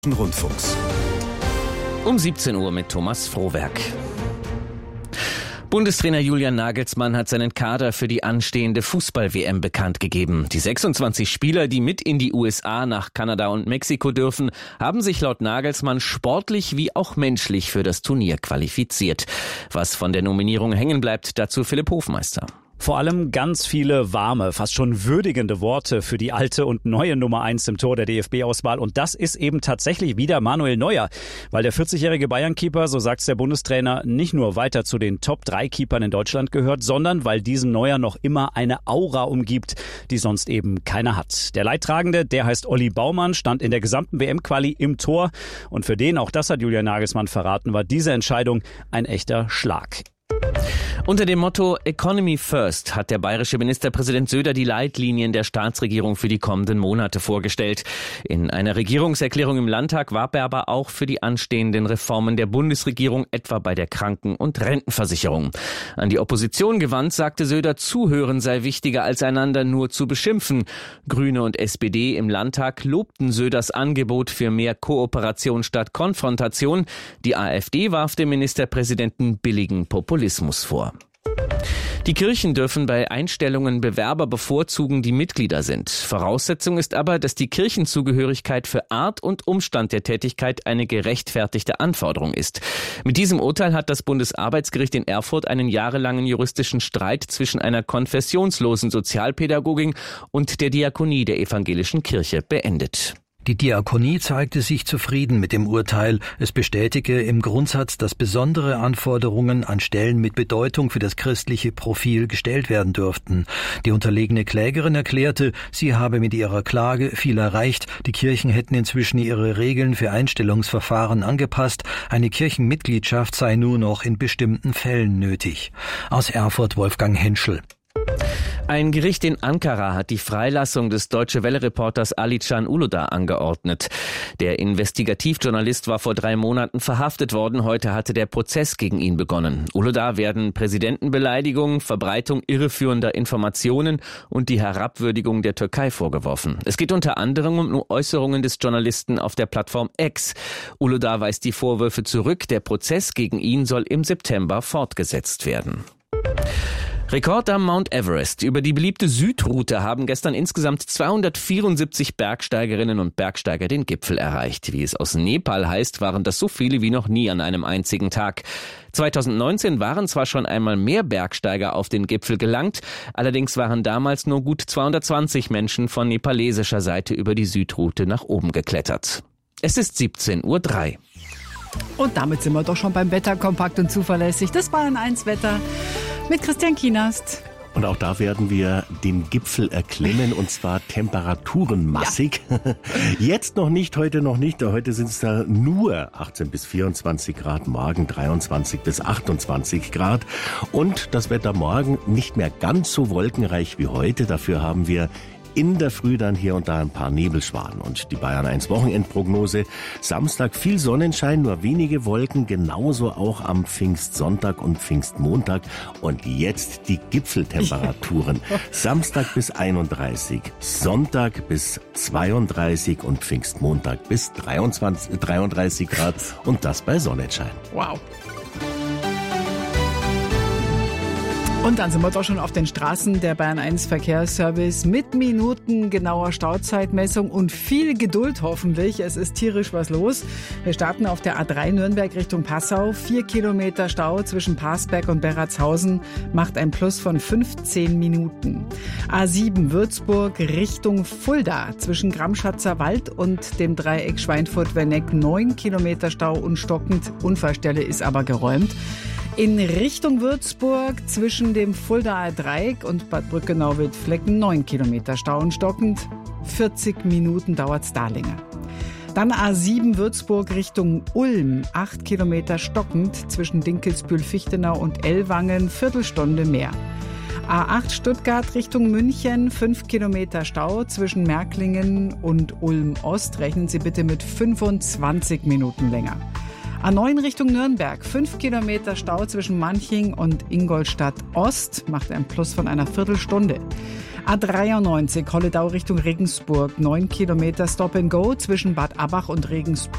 Rundfunks. Um 17 Uhr mit Thomas Frohwerk. Bundestrainer Julian Nagelsmann hat seinen Kader für die anstehende Fußball-WM bekannt gegeben. Die 26 Spieler, die mit in die USA, nach Kanada und Mexiko dürfen, haben sich laut Nagelsmann sportlich wie auch menschlich für das Turnier qualifiziert. Was von der Nominierung hängen bleibt, dazu Philipp Hofmeister. Vor allem ganz viele warme, fast schon würdigende Worte für die alte und neue Nummer 1 im Tor der DFB-Auswahl. Und das ist eben tatsächlich wieder Manuel Neuer. Weil der 40-jährige Bayern-Keeper, so sagt's der Bundestrainer, nicht nur weiter zu den Top-3-Keepern in Deutschland gehört, sondern weil diesem Neuer noch immer eine Aura umgibt, die sonst eben keiner hat. Der Leidtragende, der heißt Olli Baumann, stand in der gesamten WM-Quali im Tor. Und für den, auch das hat Julian Nagelsmann verraten, war diese Entscheidung ein echter Schlag. Unter dem Motto Economy First hat der bayerische Ministerpräsident Söder die Leitlinien der Staatsregierung für die kommenden Monate vorgestellt. In einer Regierungserklärung im Landtag warb er aber auch für die anstehenden Reformen der Bundesregierung, etwa bei der Kranken- und Rentenversicherung. An die Opposition gewandt, sagte Söder, Zuhören sei wichtiger als einander nur zu beschimpfen. Grüne und SPD im Landtag lobten Söders Angebot für mehr Kooperation statt Konfrontation. Die AfD warf dem Ministerpräsidenten billigen Populismus vor. Die Kirchen dürfen bei Einstellungen Bewerber bevorzugen, die Mitglieder sind. Voraussetzung ist aber, dass die Kirchenzugehörigkeit für Art und Umstand der Tätigkeit eine gerechtfertigte Anforderung ist. Mit diesem Urteil hat das Bundesarbeitsgericht in Erfurt einen jahrelangen juristischen Streit zwischen einer konfessionslosen Sozialpädagogin und der Diakonie der evangelischen Kirche beendet. Die Diakonie zeigte sich zufrieden mit dem Urteil. Es bestätige im Grundsatz, dass besondere Anforderungen an Stellen mit Bedeutung für das christliche Profil gestellt werden dürften. Die unterlegene Klägerin erklärte, sie habe mit ihrer Klage viel erreicht. Die Kirchen hätten inzwischen ihre Regeln für Einstellungsverfahren angepasst. Eine Kirchenmitgliedschaft sei nur noch in bestimmten Fällen nötig. Aus Erfurt Wolfgang Henschel. Ein Gericht in Ankara hat die Freilassung des Deutsche-Welle-Reporters Alican Uludağ angeordnet. Der Investigativjournalist war vor 3 Monaten verhaftet worden. Heute hatte der Prozess gegen ihn begonnen. Uludağ werden Präsidentenbeleidigung, Verbreitung irreführender Informationen und die Herabwürdigung der Türkei vorgeworfen. Es geht unter anderem um Äußerungen des Journalisten auf der Plattform X. Uludağ weist die Vorwürfe zurück. Der Prozess gegen ihn soll im September fortgesetzt werden. Rekord am Mount Everest. Über die beliebte Südroute haben gestern insgesamt 274 Bergsteigerinnen und Bergsteiger den Gipfel erreicht. Wie es aus Nepal heißt, waren das so viele wie noch nie an einem einzigen Tag. 2019 waren zwar schon einmal mehr Bergsteiger auf den Gipfel gelangt, allerdings waren damals nur gut 220 Menschen von nepalesischer Seite über die Südroute nach oben geklettert. Es ist 17:03 Uhr. Und damit sind wir doch schon beim Wetter, kompakt und zuverlässig. Das Bayern 1 Wetter mit Christian Kienast. Und auch da werden wir den Gipfel erklimmen, und zwar temperaturenmassig. Ja. Jetzt noch nicht, heute noch nicht. Heute sind es da nur 18 bis 24 Grad, morgen 23 bis 28 Grad. Und das Wetter morgen nicht mehr ganz so wolkenreich wie heute. Dafür haben wir in der Früh dann hier und da ein paar Nebelschwaden. Und die Bayern 1 Wochenendprognose: Samstag viel Sonnenschein, nur wenige Wolken, genauso auch am Pfingstsonntag und Pfingstmontag. Und jetzt die Gipfeltemperaturen. Samstag bis 31, Sonntag bis 32 und Pfingstmontag bis 33 Grad. Und das bei Sonnenschein. Wow. Und dann sind wir doch schon auf den Straßen. Der Bayern 1 Verkehrsservice mit minutengenauer Stauzeitmessung und viel Geduld hoffentlich. Es ist tierisch was los. Wir starten auf der A3 Nürnberg Richtung Passau. 4 Kilometer Stau zwischen Parsberg und Berratshausen macht ein Plus von 15 Minuten. A7 Würzburg Richtung Fulda zwischen Gramschatzer Wald und dem Dreieck Schweinfurt-Werneck 9 Kilometer Stau und stockend. Unfallstelle ist aber geräumt. In Richtung Würzburg zwischen dem Fuldaer Dreieck und Bad Brückenau-Wildflecken 9 Kilometer Stau und stockend. 40 Minuten dauert's da länger. Dann A7 Würzburg Richtung Ulm, 8 Kilometer stockend zwischen Dinkelsbühl-Fichtenau und Ellwangen, Viertelstunde mehr. A8 Stuttgart Richtung München, 5 Kilometer Stau zwischen Märklingen und Ulm-Ost. Rechnen Sie bitte mit 25 Minuten länger. A9 Richtung Nürnberg, 5 Kilometer Stau zwischen Manching und Ingolstadt Ost, macht ein Plus von einer Viertelstunde. A93 Holledau Richtung Regensburg, 9 Kilometer Stop and Go zwischen Bad Abbach und Regensburg.